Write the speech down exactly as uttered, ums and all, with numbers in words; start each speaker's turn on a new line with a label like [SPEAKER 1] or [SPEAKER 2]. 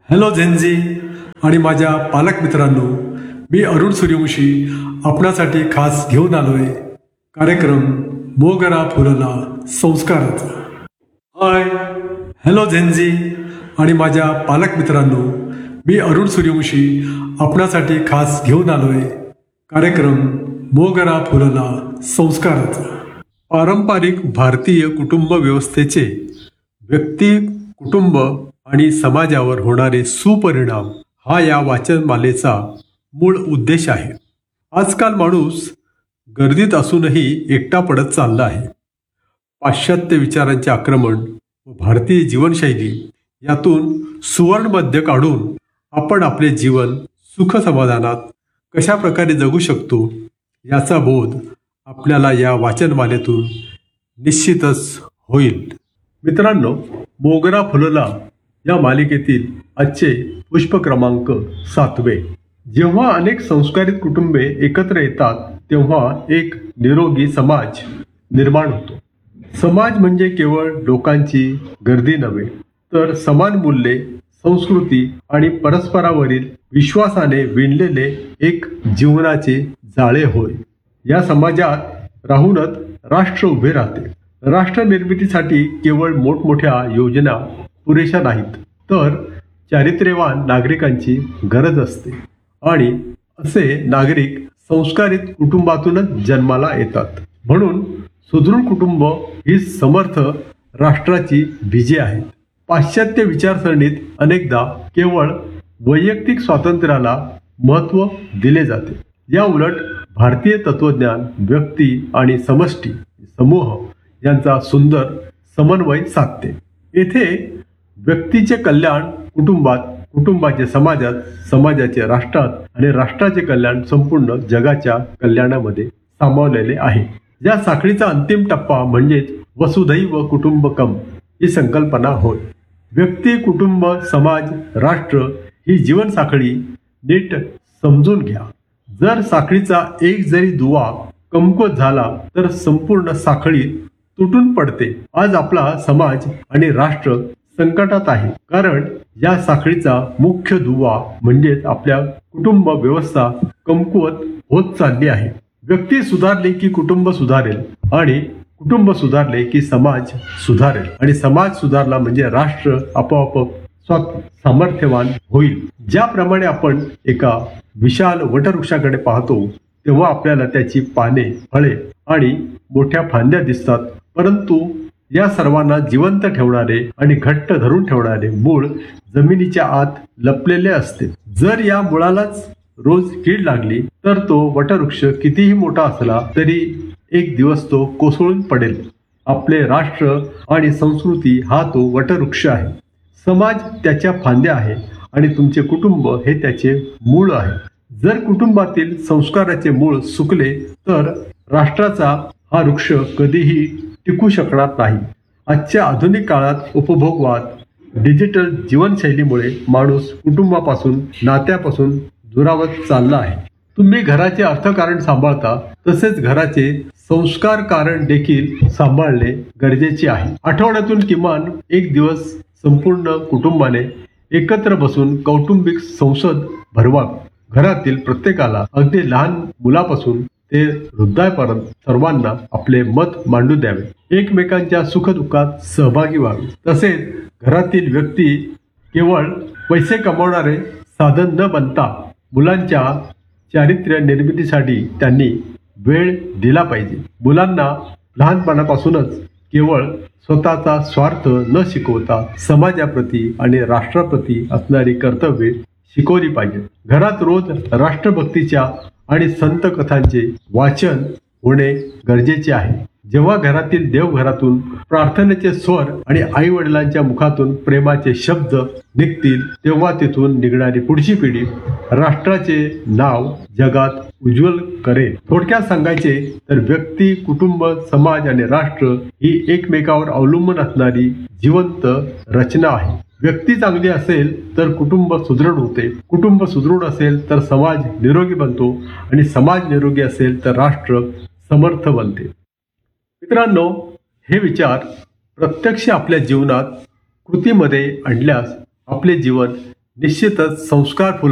[SPEAKER 1] Hello झेनझी आणि माझ्या पालक मित्रांनो, मी अरुण सूर्यवंशी आपणासाठी खास घेऊन आलोय कार्यक्रम मोगरा फुलला संस्काराचा. हाय, हॅलो झेनझी आणि माझ्या पालक मित्रांनो, मी अरुण सूर्यवंशी आपणासाठी खास घेऊन आलोय कार्यक्रम मोगरा फुलला संस्काराचा. पारंपरिक भारतीय कुटुंब व्यवस्थेचे व्यक्ती, कुटुंब आणि समाजावर होणारे सुपरिणाम हा या वाचनमालेचा मूळ उद्देश आहे. आजकाल माणूस गर्दीत असूनही एकटा पडत चालला आहे. पाश्चात्य विचारांचे आक्रमण व भारतीय जीवनशैली यातून सुवर्णमध्य काढून आपण आपले जीवन सुख समाधानात कशा प्रकारे जगू शकतो याचा बोध आपल्याला या वाचनमालेतून निश्चितच होईल. मित्रांनो, मोगरा फुलला या मालिकेतील आजचे पुष्प क्रमांक सातवे. जेव्हा अनेक संस्कारित कुटुंबे एकत्र येतात तेव्हा एक निरोगी समाज निर्माण होतो. समाज म्हणजे केवळ लोकांची गर्दी नव्हे, तर समान मूल्ये, संस्कृती आणि परस्परावरील विश्वासाने विणलेले एक जीवनाचे जाळे होय. या समाजात राहूनच राष्ट्र उभे राहते. राष्ट्र निर्मितीसाठी केवळ मोठमोठ्या योजना पुरेशा नाहीत, तर चारित्र्यवान नागरिकांची गरज असते. आणि असे नागरिक संस्कारित कुटुंबातूनच जन्माला येतात. म्हणून सुदृढ कुटुंब ही समर्थ राष्ट्राची बीजे आहेत. पाश्चात्य विचारसरणीत अनेकदा केवळ वैयक्तिक स्वातंत्र्याला महत्त्व दिले जाते. या उलट भारतीय तत्वज्ञान व्यक्ती आणि समष्टी समूह यांचा सुंदर समन्वय साधते. येथे व्यक्तीचे कल्याण कुटुंबात, कुटुंबाचे समाजात, समाजाचे राष्ट्रात आणि राष्ट्राचे कल्याण संपूर्ण जगाच्या कल्याणामध्ये सामावलेले आहे. या साखळीचा अंतिम टप्पा म्हणजेच वसुधैव कुटुंबकम ही संकल्पना होय. व्यक्ती, कुटुंब, समाज, राष्ट्र ही जीवन साखळी नीट समजून घ्या. जर साखळीचा एक जरी दुवा कमकुवत झाला तर संपूर्ण साखळी तुटून पडते. आज आपला समाज आणि राष्ट्र संकटात आहे, कारण या साखळीचा मुख्य दुवा म्हणजेच आपल्या कुटुंब व्यवस्था कमकुवत होत चालली आहे. व्यक्ती सुधारली की कुटुंब सुधारेल, आणि कुटुंब सुधारले की समाज सुधारेल, आणि समाज सुधारला म्हणजे राष्ट्र आपोआप सामर्थ्यवान होईल. ज्याप्रमाणे आपण एका विशाल वटवृक्षाकडे पाहतो तेव्हा आपल्याला त्याची पाने, फळे आणि मोठ्या फांद्या दिसतात, परंतु या सर्वांना जिवंत ठेवणारे आणि घट्ट धरून ठेवणारे मूळ जमिनीच्या आत लपलेले असते. जर या मुळालाच रोज कीड लागली तर तो वटवृक्ष कितीही मोठा असला तरी एक दिवस तो कोसळून पडेल. आपले राष्ट्र आणि संस्कृती हा तो वटवृक्ष आहे. समाज त्याच्या फांद्या आहे आणि तुमचे कुटुंब हे त्याचे मूळ आहे. जर कुटुंबातील संस्काराचे मूळ सुकले तर राष्ट्राचा हा वृक्ष कधीही टिकू शकणार नाही. आजच्या आधुनिक काळात उपभोगवाद, डिजिटल जीवनशैलीमुळे माणूस कुटुंबापासून, नात्यापासून दुरावत चालला आहे. तुम्ही घराचे अर्थकारण सांभाळता, तसेच घराचे संस्कार कारण देखील सांभाळणे गरजेचे आहे. आठवड्यातून किमान एक दिवस संपूर्ण कुटुंबाने एकत्र बसून कौटुंबिक संसद भरवावी. घरातील प्रत्येकाला, अगदी लहान मुलापासून ते वृद्धापर्यंत सर्वांना आपले मत मांडू द्यावे. एकमेकांच्या सुखदुःखात सहभागी व्हावे. तसेच घरातील व्यक्ती केवळ पैसे कमावणारे साधन न बनता मुलांच्या चारित्र्य निर्मितीसाठी त्यांनी वेळ दिला पाहिजे. मुलांना लहानपणापासूनच केवळ स्वतःचा स्वार्थ न शिकवता समाजाप्रती आणि राष्ट्राप्रती असणारी कर्तव्ये शिकवली पाहिजे. घरात रोज राष्ट्रभक्तीच्या आणि संत कथांचे वाचन होणे गरजेचे आहे. जेव्हा घरातील देवघरातून प्रार्थनेचे स्वर आणि आई वडिलांच्या मुखातून प्रेमाचे शब्द निघतील तेव्हा तिथून निघणारी पुढची पिढी राष्ट्राचे नाव जगात उज्ज्वल करेल. थोडक्यात सांगायचे तर व्यक्ती, कुटुंब, समाज आणि राष्ट्र ही एकमेकावर अवलंबून असणारी जिवंत रचना आहे. व्यक्ती चांगली असेल तर कुटुंब सुदृढ होते, कुटुंब सुदृढ असेल तर समाज निरोगी बनतो, आणि समाज निरोगी असेल तर राष्ट्र समर्थ बनते. मित्रांनो, हे विचार प्रत्यक्ष आपल्या जीवनात कृतीमध्ये आणल्यास आपले जीवन निश्चितच संस्कार फुल